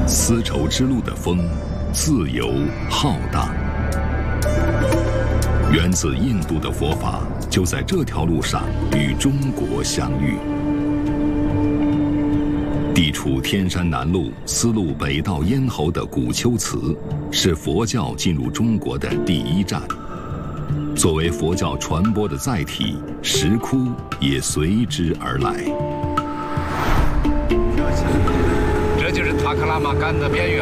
丝绸之路的风，自由浩大。源自印度的佛法，就在这条路上与中国相遇。地处天山南麓、丝路北到咽喉的古丘茨，是佛教进入中国的第一站。作为佛教传播的载体，石窟也随之而来。 这就是塔克拉玛干的边缘。